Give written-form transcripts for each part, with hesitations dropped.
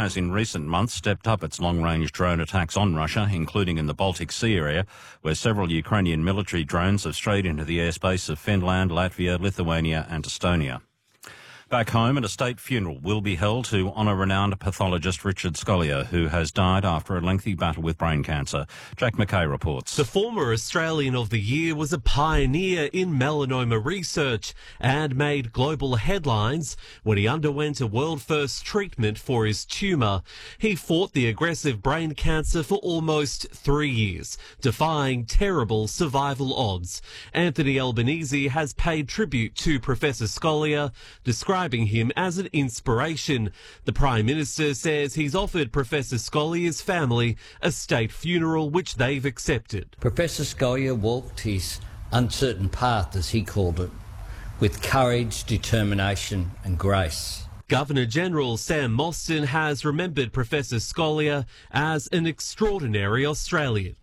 has in recent months stepped up its long-range drone attacks on Russia, including in the Baltic Sea area, where several Ukrainian military drones have strayed into the airspace of Finland, Latvia, Lithuania and Estonia. Back home, a state funeral will be held to honour renowned pathologist Richard Scolyer, who has died after a lengthy battle with brain cancer. Jack McKay reports. The former Australian of the Year was a pioneer in melanoma research and made global headlines when he underwent a world-first treatment for his tumour. He fought the aggressive brain cancer for almost 3 years, defying terrible survival odds. Anthony Albanese has paid tribute to Professor Scolyer, describing him as an inspiration. The Prime Minister says he's offered Professor Scolyer's family a state funeral, which they've accepted. Professor Scolyer walked his uncertain path, as he called it, with courage, determination and grace. Governor-General Sam Mostyn has remembered Professor Scolyer as an extraordinary Australian.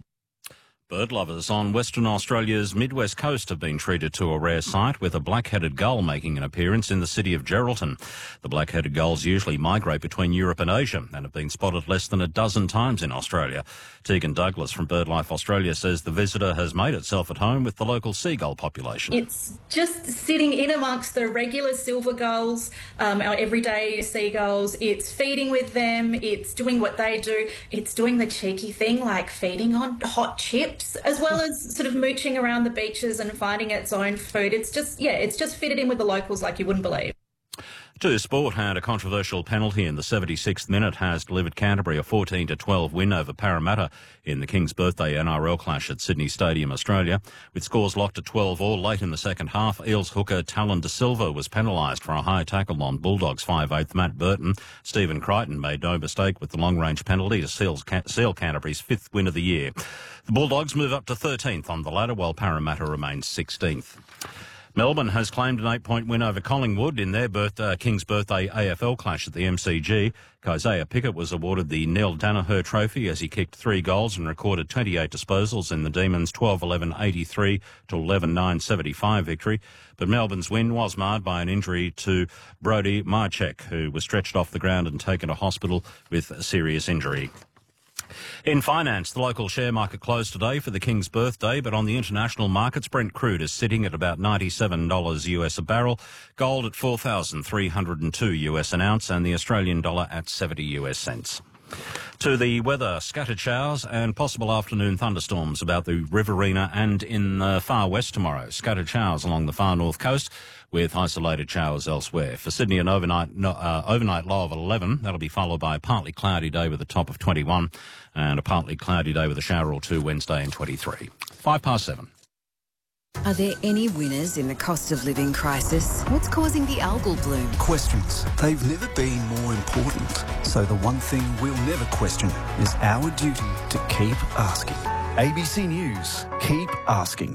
Bird lovers on Western Australia's mid-west coast have been treated to a rare sight, with a black-headed gull making an appearance in the city of Geraldton. The black-headed gulls usually migrate between Europe and Asia and have been spotted less than a dozen times in Australia. Tegan Douglas from BirdLife Australia says the visitor has made itself at home with the local seagull population. It's just sitting in amongst the regular silver gulls, our everyday seagulls. It's feeding with them. It's doing what they do. It's doing the cheeky thing like feeding on hot chips, as well as sort of mooching around the beaches and finding its own food. It's just fitted in with the locals like you wouldn't believe. To sport, and a controversial penalty in the 76th minute has delivered Canterbury a 14-12 win over Parramatta in the King's Birthday NRL clash at Sydney Stadium, Australia. With scores locked at 12-all late in the second half, Eels hooker Talon De Silva was penalised for a high tackle on Bulldogs 5'8" Matt Burton. Stephen Crichton made no mistake with the long-range penalty to seal Canterbury's fifth win of the year. The Bulldogs move up to 13th on the ladder, while Parramatta remains 16th. Melbourne has claimed an 8-point win over Collingwood in their King's Birthday AFL clash at the MCG. Isaiah Pickett was awarded the Neil Danaher Trophy as he kicked 3 goals and recorded 28 disposals in the Demons' 12-11-83 to 11-9-75 victory. But Melbourne's win was marred by an injury to Brody Marchek, who was stretched off the ground and taken to hospital with a serious injury. In finance, the local share market closed today for the King's Birthday, but on the international markets, Brent crude is sitting at about $97 US a barrel, gold at $4,302 US an ounce, and the Australian dollar at 70 US cents. To the weather, scattered showers and possible afternoon thunderstorms about the Riverina and in the far west tomorrow. Scattered showers along the far north coast with isolated showers elsewhere. For Sydney, an overnight low of 11. That'll be followed by a partly cloudy day with a top of 21 and a partly cloudy day with a shower or two Wednesday in 23. 7:05. Are there any winners in the cost of living crisis? What's causing the algal bloom? Questions. They've never been more important. So the one thing we'll never question is our duty to keep asking. ABC News. Keep asking.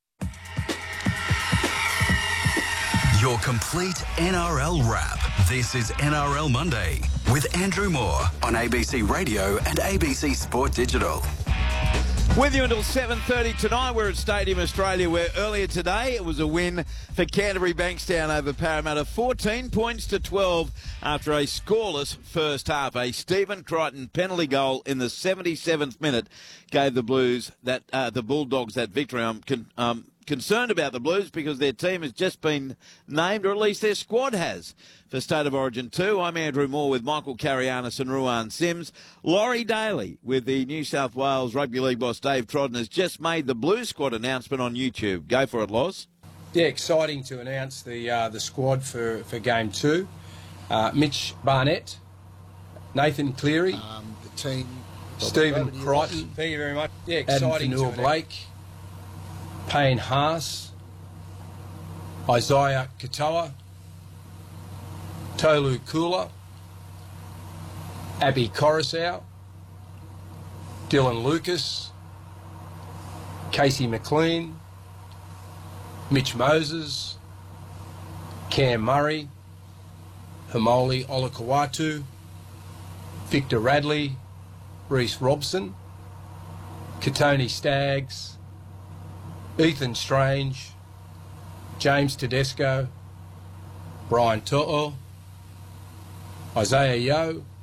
Your complete NRL wrap. This is NRL Monday with Andrew Moore on ABC Radio and ABC Sport Digital. With you until 7:30 tonight. We're at Stadium Australia, where earlier today it was a win for Canterbury Bankstown over Parramatta, 14 points to 12 after a scoreless first half. A Stephen Crichton penalty goal in the 77th minute gave the Bulldogs that victory. I'm concerned about the Blues because their team has just been named, or at least their squad has, for State of Origin 2. I'm Andrew Moore with Michael Carianis and Ruan Sims. Laurie Daly with the New South Wales Rugby League boss Dave Trodden has just made the Blues squad announcement on YouTube. Go for it, Loz. Yeah, exciting to announce the squad for Game 2. Mitch Barnett, Nathan Cleary, the team, Stephen Crichton. Thank you very much. Yeah, exciting to announce. Blake, Payne Haas, Isaiah Katoa, Tolu Kula, Abby Coruscant, Dylan Lucas, Casey McLean, Mitch Moses, Cam Murray, Hamoli Olakawatu, Victor Radley, Reece Robson, Katoni Staggs, Ethan Strange, James Tedesco, Brian To'o, Isaiah Yeo,